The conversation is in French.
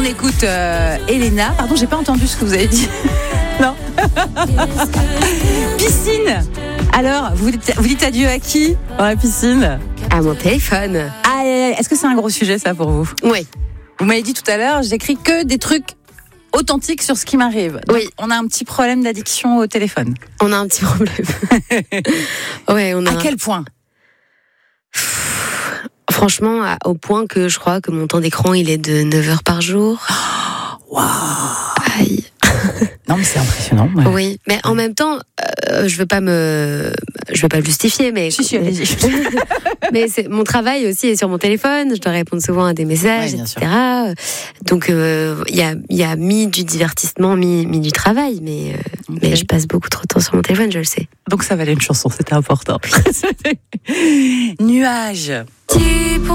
On écoute Elena. Pardon, j'ai pas entendu ce que vous avez dit. Non. Piscine. Alors, vous dites adieu à qui dans la piscine? À mon téléphone. Ah, est-ce que c'est un gros sujet ça pour vous? Oui. Vous m'avez dit tout à l'heure, j'écris que des trucs authentiques sur ce qui m'arrive. Donc, oui. On a un petit problème d'addiction au téléphone. On a un petit problème. Ouais, on a. À quel point? Franchement, au point que je crois que mon temps d'écran, il est de 9 heures par jour. Waouh. Aïe. Non, mais c'est impressionnant. Ouais. Oui, mais en même temps, je veux pas le justifier, mais Si, allez-y. mais mon travail aussi est sur mon téléphone. Je dois répondre souvent à des messages, Ouais, etc. sûr. Donc il y a mis du divertissement, mis du travail, mais je passe beaucoup trop de temps sur mon téléphone, je le sais. Donc ça valait une chanson, c'était important. Nuages.